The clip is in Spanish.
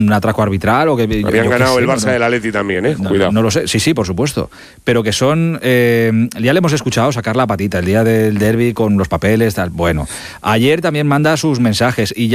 un atraco arbitral o que habían ganado el Barça del Atleti también, cuidado. No lo sé, sí, por supuesto, pero que son ya le hemos escuchado sacar la patita el día del derbi con los papeles, tal. Bueno, ayer también manda sus mensajes y